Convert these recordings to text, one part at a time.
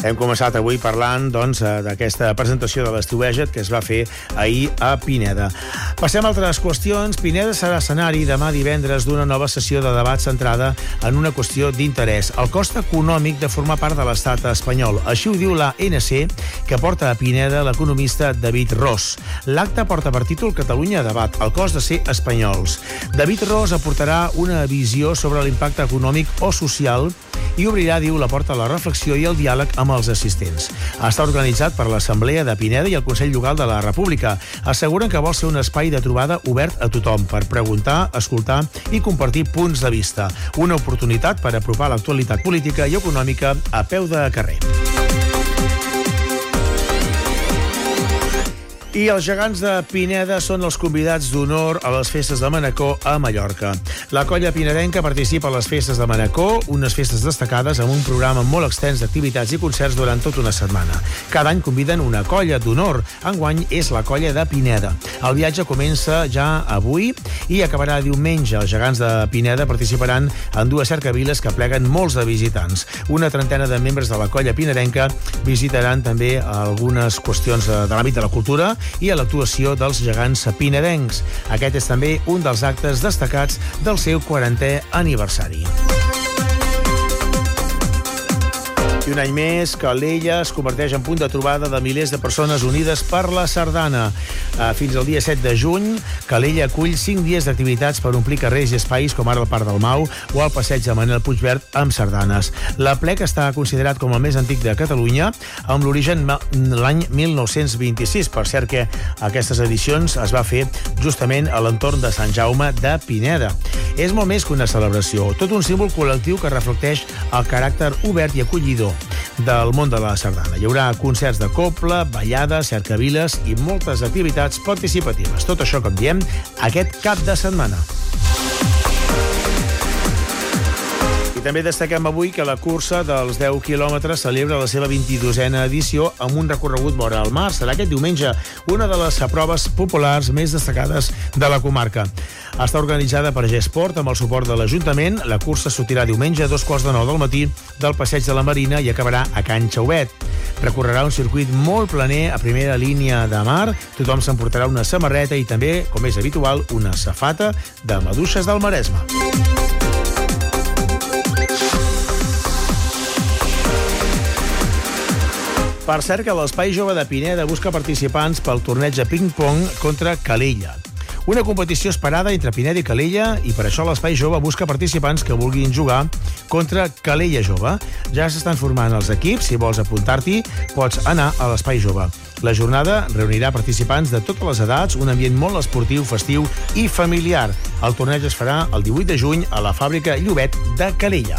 Hem començat avui parlant d'aquesta presentació de l'Estiueget que es va fer ahir a Pineda. Passem a altres qüestions. Pineda serà escenari demà divendres d'una nova sessió de debat centrada en una qüestió d'interès: el cost econòmic de formar part de l'estat espanyol. Així ho diu l'ANC, que porta a Pineda l'economista David Ros. L'acte porta per títol Catalunya Debat, el cost de ser espanyols. David Ros aportarà una visió sobre l'impacte econòmic o social i obrirà, diu, la porta a la reflexió i el diàleg amb els assistents. Està organitzat per l'Assemblea de Pineda i el Consell Local de la República. Asseguren que vol ser un espai de trobada obert a tothom per preguntar, escoltar i compartir punts de vista. Una oportunitat per apropar l'actualitat política i econòmica a peu de carrer. I els gegants de Pineda són els convidats d'honor a les festes de Manacor a Mallorca. La colla pinedenca participa a les festes de Manacor, unes festes destacades amb un programa molt extens d'activitats i concerts durant tota una setmana. Cada any conviden una colla d'honor. Enguany és la colla de Pineda. El viatge comença ja avui i acabarà diumenge. Els gegants de Pineda participaran en dues cercaviles que pleguen molts de visitants. Una trentena de membres de la colla pinedenca visitaran també algunes qüestions de l'àmbit de la cultura i a l'actuació dels gegants pinedencs. Aquest és també un dels actes destacats del seu 40è aniversari. I un any més, Calella es converteix en punt de trobada de milers de persones unides per la sardana. Fins al dia 7 de juny, Calella acull 5 dies d'activitats per omplir carrers i espais com ara el Parc del Mau o el passeig de Manel Puigverd amb sardanes. L'Aplec està considerat com el més antic de Catalunya, amb l'origen l'any 1926. Per cert que aquestes edicions es va fer justament a l'entorn de Sant Jaume de Pineda. És molt més que una celebració, tot un símbol col·lectiu que reflecteix el caràcter obert i acollidor del món de la sardana. Hi haurà concerts de cobla, ballades, cercaviles i moltes activitats participatives. Tot això, com diem, aquest cap de setmana. I també destaquem avui que la cursa dels 10 quilòmetres celebra la seva 22a edició amb un recorregut vora el mar. Serà aquest diumenge una de les proves populars més destacades de la comarca. Està organitzada per G-Sport amb el suport de l'Ajuntament. La cursa sortirà diumenge a 2:15 del matí del passeig de la Marina i acabarà a Can Xauvet. Recorrerà un circuit molt planer a primera línia de mar. Tothom s'emportarà una samarreta i també, com és habitual, una safata de maduixes del Maresme. Per cert que l'Espai Jove de Pineda busca participants pel torneig de ping-pong contra Calella. Una competició esperada entre Pineda i Calella i per això l'Espai Jove busca participants que vulguin jugar contra Calella Jove. Ja s'estan formant els equips. Si vols apuntar-t'hi, pots anar a l'Espai Jove. La jornada reunirà participants de totes les edats, un ambient molt esportiu, festiu i familiar. El torneig es farà el 18 de juny a la fàbrica Llobet de Calella.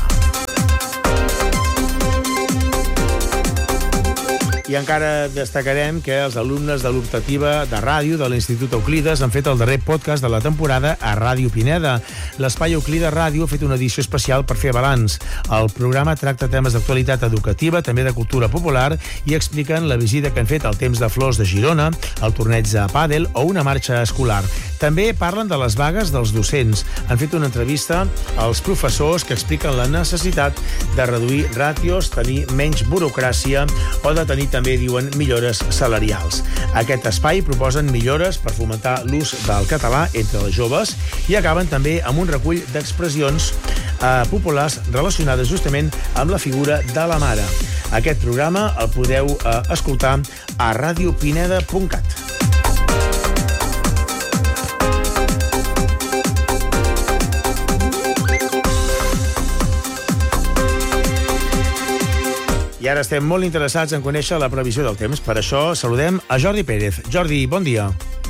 I encara destacarem que els alumnes de l'optativa de ràdio de l'Institut Euclides han fet el darrer podcast de la temporada a Ràdio Pineda. L'Espai Euclides Ràdio ha fet una edició especial per fer balanç. El programa tracta temes d'actualitat educativa, també de cultura popular, i expliquen la visita que han fet al Temps de Flors de Girona, el torneig de pàdel o una marxa escolar. També parlen de les vagues dels docents. Han fet una entrevista als professors que expliquen la necessitat de reduir ràtios, tenir menys burocràcia o de tenir també, diuen, millores salarials. Aquest espai proposen millores per fomentar l'ús del català entre els joves i acaben també amb un recull d'expressions populars relacionades justament amb la figura de la mare. Aquest programa el podeu escoltar a radiopineda.cat. I ara estem molt interessats en conèixer la previsió del temps. Per això saludem a Jordi Pérez. Jordi, bon dia.